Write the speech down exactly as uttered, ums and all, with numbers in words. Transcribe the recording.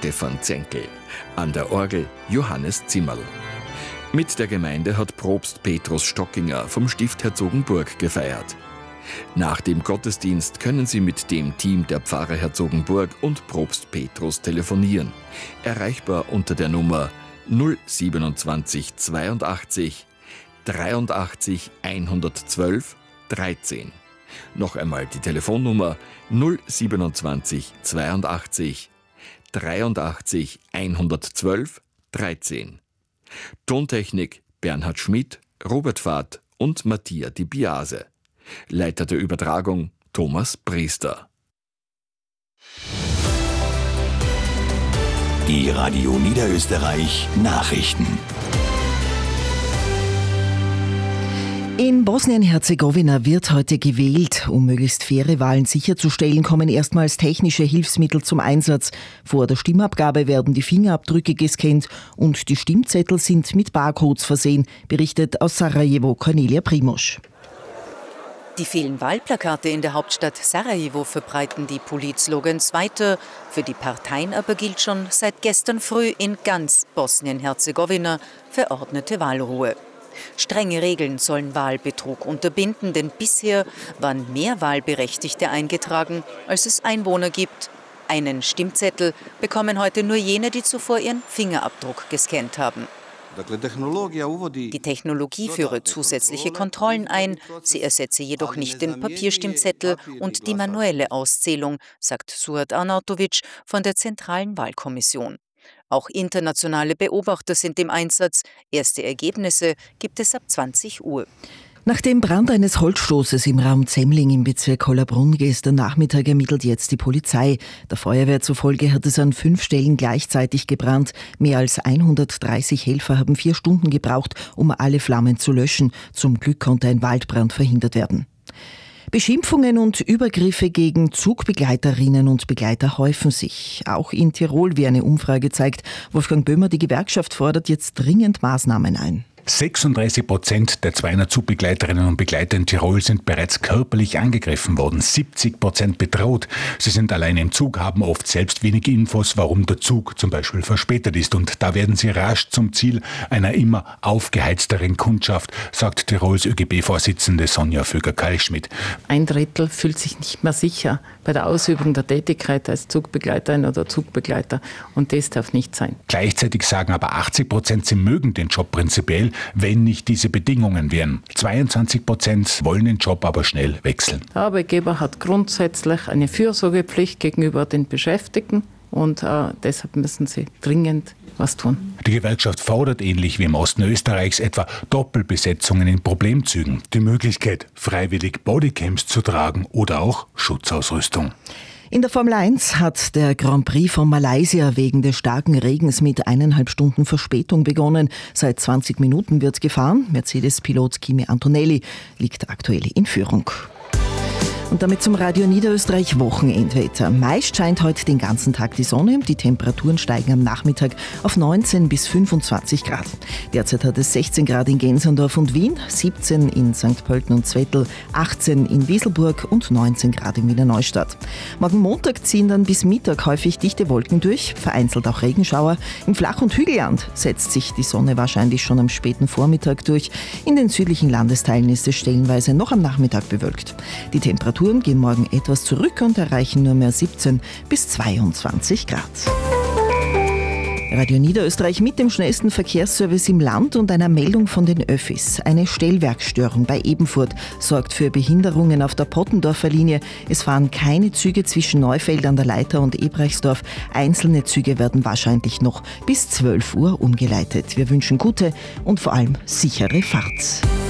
Stefan Zenkel. An der Orgel Johannes Zimmerl. Mit der Gemeinde hat Propst Petrus Stockinger vom Stift Herzogenburg gefeiert. Nach dem Gottesdienst können Sie mit dem Team der Pfarre Herzogenburg und Propst Petrus telefonieren. Erreichbar unter der Nummer null siebenundzwanzig zweiundachtzig dreiundachtzig hundertzwölf dreizehn. Noch einmal die Telefonnummer null siebenundzwanzig zweiundachtzig dreiundachtzig hundertzwölf dreizehn. Tontechnik Bernhard Schmidt, Robert Fahrt und Matthias Di Biase. Leiter der Übertragung Thomas Priester. Die Radio Niederösterreich Nachrichten. In Bosnien-Herzegowina wird heute gewählt. Um möglichst faire Wahlen sicherzustellen, kommen erstmals technische Hilfsmittel zum Einsatz. Vor der Stimmabgabe werden die Fingerabdrücke gescannt und die Stimmzettel sind mit Barcodes versehen, berichtet aus Sarajevo Cornelia Primosch. Die vielen Wahlplakate in der Hauptstadt Sarajevo verbreiten die Politslogans weiter. Für die Parteien aber gilt schon seit gestern früh in ganz Bosnien-Herzegowina verordnete Wahlruhe. Strenge Regeln sollen Wahlbetrug unterbinden, denn bisher waren mehr Wahlberechtigte eingetragen, als es Einwohner gibt. Einen Stimmzettel bekommen heute nur jene, die zuvor ihren Fingerabdruck gescannt haben. Die Technologie führe zusätzliche Kontrollen ein, sie ersetze jedoch nicht den Papierstimmzettel und die manuelle Auszählung, sagt Suat Arnautovic von der Zentralen Wahlkommission. Auch internationale Beobachter sind im Einsatz. Erste Ergebnisse gibt es ab zwanzig Uhr. Nach dem Brand eines Holzstoßes im Raum Zemling im Bezirk Hollabrunn gestern Nachmittag ermittelt jetzt die Polizei. Der Feuerwehr zufolge hat es an fünf Stellen gleichzeitig gebrannt. Mehr als hundertdreißig Helfer haben vier Stunden gebraucht, um alle Flammen zu löschen. Zum Glück konnte ein Waldbrand verhindert werden. Beschimpfungen und Übergriffe gegen Zugbegleiterinnen und Begleiter häufen sich. Auch in Tirol, wie eine Umfrage zeigt. Wolfgang Böhmer, die Gewerkschaft fordert jetzt dringend Maßnahmen ein. sechsunddreißig Prozent der zweihundert Zugbegleiterinnen und Begleiter in Tirol sind bereits körperlich angegriffen worden, siebzig Prozent bedroht. Sie sind alleine im Zug, haben oft selbst wenig Infos, warum der Zug zum Beispiel verspätet ist. Und da werden sie rasch zum Ziel einer immer aufgeheizteren Kundschaft, sagt Tirols Ö G B-Vorsitzende Sonja Vöger-Kalschmidt. Ein Drittel fühlt sich nicht mehr sicher bei der Ausübung der Tätigkeit als Zugbegleiterin oder Zugbegleiter. Und das darf nicht sein. Gleichzeitig sagen aber achtzig Prozent, sie mögen den Job prinzipiell, wenn nicht diese Bedingungen wären. zweiundzwanzig Prozent wollen den Job aber schnell wechseln. Der Arbeitgeber hat grundsätzlich eine Fürsorgepflicht gegenüber den Beschäftigten und äh, deshalb müssen sie dringend was tun. Die Gewerkschaft fordert ähnlich wie im Osten Österreichs etwa Doppelbesetzungen in Problemzügen, die Möglichkeit, freiwillig Bodycams zu tragen oder auch Schutzausrüstung. In der Formel eins hat der Grand Prix von Malaysia wegen des starken Regens mit eineinhalb Stunden Verspätung begonnen. Seit zwanzig Minuten wird gefahren. Mercedes-Pilot Kimi Antonelli liegt aktuell in Führung. Und damit zum Radio Niederösterreich Wochenendwetter. Meist scheint heute den ganzen Tag die Sonne. Die Temperaturen steigen am Nachmittag auf neunzehn bis fünfundzwanzig Grad. Derzeit hat es sechzehn Grad in Gensendorf und Wien, siebzehn in Sankt Pölten und Zwettl, achtzehn in Wieselburg und neunzehn Grad in Wiener Neustadt. Morgen Montag ziehen dann bis Mittag häufig dichte Wolken durch, vereinzelt auch Regenschauer. Im Flach- und Hügelland setzt sich die Sonne wahrscheinlich schon am späten Vormittag durch. In den südlichen Landesteilen ist es stellenweise noch am Nachmittag bewölkt. Die Temperaturen gehen morgen etwas zurück und erreichen nur mehr siebzehn bis zweiundzwanzig Grad. Radio Niederösterreich mit dem schnellsten Verkehrsservice im Land und einer Meldung von den Öffis. Eine Stellwerksstörung bei Ebenfurt sorgt für Behinderungen auf der Pottendorfer Linie. Es fahren keine Züge zwischen Neufeld an der Leiter und Ebrechtsdorf. Einzelne Züge werden wahrscheinlich noch bis zwölf Uhr umgeleitet. Wir wünschen gute und vor allem sichere Fahrt.